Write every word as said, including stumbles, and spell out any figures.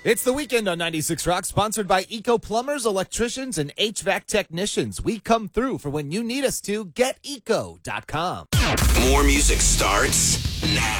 It's the weekend on ninety-six Rock, sponsored by Eco Plumbers, Electricians, and H V A C Technicians. We come through for when you need us to. Get eco dot com. More music starts now.